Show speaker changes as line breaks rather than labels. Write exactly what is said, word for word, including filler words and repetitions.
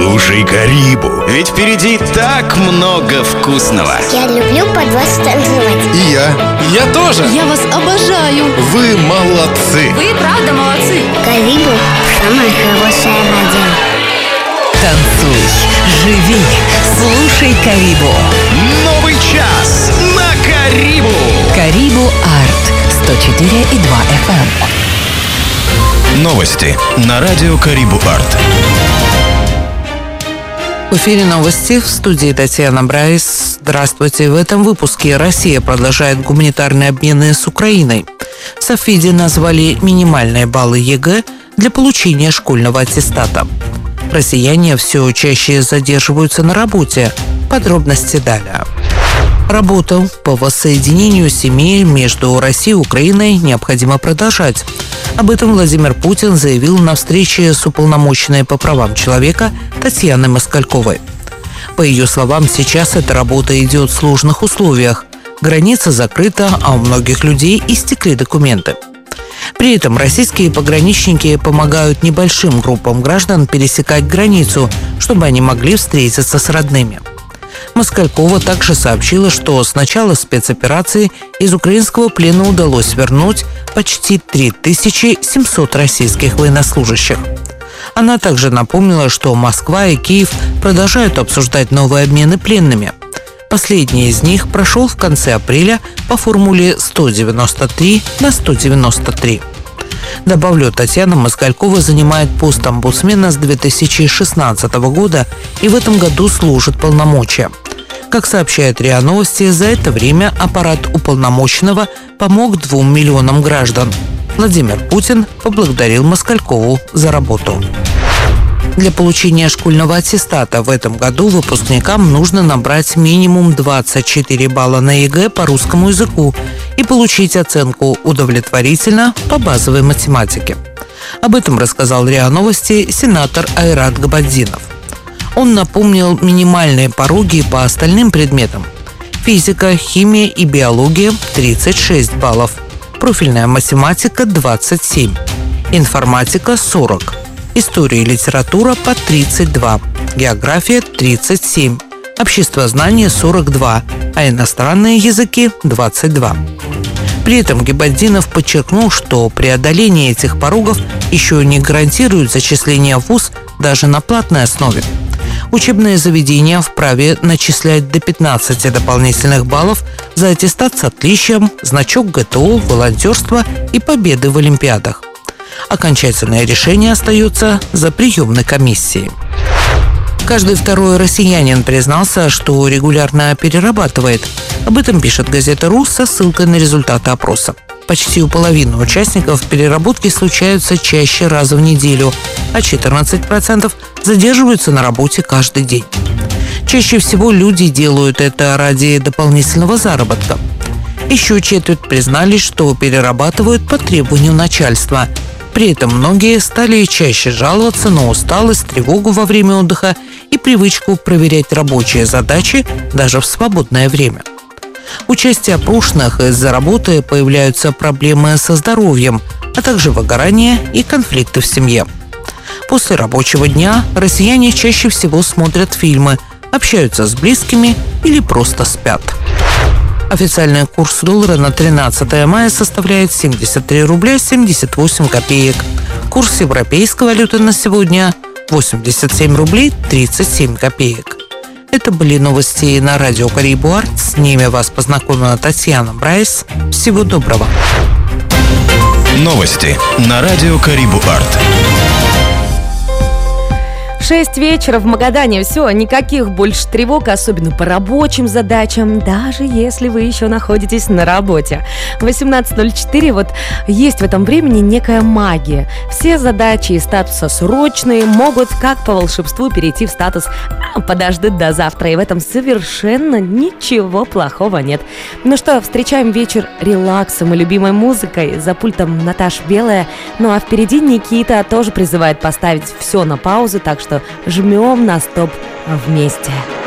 Слушай Карибу, ведь впереди так много вкусного.
Я люблю под вас танцевать.
И я.
Я тоже.
Я вас обожаю.
Вы молодцы.
Вы правда молодцы.
Карибу – самое хорошее радио.
Танцуй, живи, слушай Карибу.
Новый час на Карибу.
Карибу Арт сто четыре и два эф эм.
Новости на радио Карибу Арт.
В эфире новости, в студии Татьяна Брайс. Здравствуйте. В этом выпуске Россия продолжает гуманитарные обмены с Украиной. В Софиде назвали минимальные баллы ЕГЭ для получения школьного аттестата. Россияне все чаще задерживаются на работе. Подробности далее. Работу по воссоединению семей между Россией и Украиной необходимо продолжать. Об этом Владимир Путин заявил на встрече с уполномоченной по правам человека Татьяной Москальковой. По ее словам, сейчас эта работа идет в сложных условиях. Граница закрыта, а у многих людей истекли документы. При этом российские пограничники помогают небольшим группам граждан пересекать границу, чтобы они могли встретиться с родными. Москалькова также сообщила, что с начала спецоперации из украинского плена удалось вернуть почти три тысячи семьсот российских военнослужащих. Она также напомнила, что Москва и Киев продолжают обсуждать новые обмены пленными. Последний из них прошел в конце апреля по формуле сто девяносто три на сто девяносто три. Добавлю, Татьяна Москалькова занимает пост омбудсмена с две тысячи шестнадцатого года и в этом году служит полномочия. Как сообщает РИА Новости, за это время аппарат уполномоченного помог двум миллионам граждан. Владимир Путин поблагодарил Москалькову за работу. Для получения школьного аттестата в этом году выпускникам нужно набрать минимум двадцать четыре балла на ЕГЭ по русскому языку и получить оценку «удовлетворительно» по базовой математике. Об этом рассказал РИА Новости сенатор Айрат Габадзинов. Он напомнил минимальные пороги по остальным предметам. Физика, химия и биология – тридцать шесть баллов. Профильная математика – двадцать семь. Информатика – сорок. История и литература по тридцать два. География – тридцать семь. Обществознание – сорок два. А иностранные языки – двадцать два. При этом Габадзинов подчеркнул, что преодоление этих порогов еще не гарантирует зачисление в вуз даже на платной основе. Учебные заведения вправе начислять до пятнадцати дополнительных баллов за аттестат с отличием, значок гэ тэ о, волонтерство и победы в олимпиадах. Окончательное решение остается за приемной комиссией. Каждый второй россиянин признался, что регулярно перерабатывает. Об этом пишет газета «Ру» со ссылкой на результаты опроса. Почти у половины участников переработки случаются чаще раза в неделю, а четырнадцать процентов задерживаются на работе каждый день. Чаще всего люди делают это ради дополнительного заработка. Еще четверть признались, что перерабатывают по требованию начальства. При этом многие стали чаще жаловаться на усталость, тревогу во время отдыха и привычку проверять рабочие задачи даже в свободное время. У части опрошенных из-за работы появляются проблемы со здоровьем, а также выгорание и конфликты в семье. После рабочего дня россияне чаще всего смотрят фильмы, общаются с близкими или просто спят. Официальный курс доллара на тринадцатое мая составляет семьдесят три рубля семьдесят восемь копеек. Курс европейской валюты на сегодня – восемьдесят семь рублей тридцать семь копеек. Это были новости на радио Карибу Арт. С ними вас познакомила Татьяна Брайс. Всего доброго.
Новости на радио Карибу Арт.
Шесть вечера в Магадане. Все, никаких больше тревог, особенно по рабочим задачам, даже если вы еще находитесь на работе. восемнадцать ноль четыре, вот есть в этом времени некая магия. Все задачи и статуса срочные могут как по волшебству перейти в статус «а, подожди до завтра», и в этом совершенно ничего плохого нет. Ну что, встречаем вечер релаксом и любимой музыкой. За пультом Наташа Белая, ну а впереди Никита тоже призывает поставить все на паузу, так что жмем на стоп вместе.